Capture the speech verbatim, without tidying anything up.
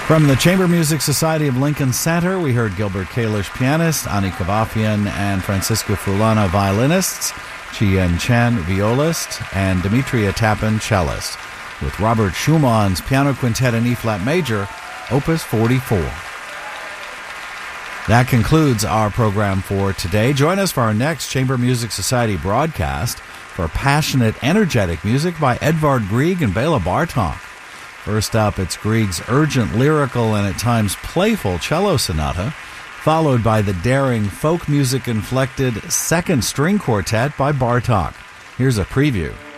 From the Chamber Music Society of Lincoln Center, we heard Gilbert Kalish, pianist, Ani Kavafian and Francisco Fulana, violinists, Chien Chen, violist, and Demetria Tappan, cellist, with Robert Schumann's Piano Quintet in E-flat major, Opus forty-four. That concludes our program for today. Join us for our next Chamber Music Society broadcast for passionate, energetic music by Edvard Grieg and Bela Bartok. First up, it's Grieg's urgent, lyrical, and at times playful cello sonata, followed by the daring, folk music-inflected second string quartet by Bartok. Here's a preview.